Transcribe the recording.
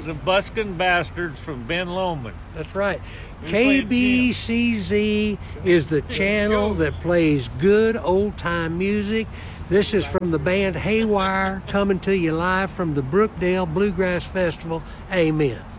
The Buskin' Bastards from Ben Lomond. That's right. We played KBCZ is the channel that plays good old-time music. This is from the band Haywire, coming to you live from the Brookdale Bluegrass Festival. Amen.